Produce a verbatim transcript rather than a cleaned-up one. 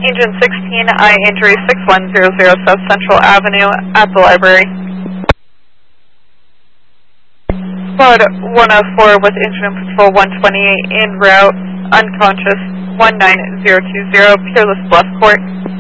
Engine sixteen, eye injury six one zero zero South Central Avenue at the library. Squad one oh four with engine and patrol one twenty-eight en route, unconscious one nine zero two zero, Peerless Bluff Court.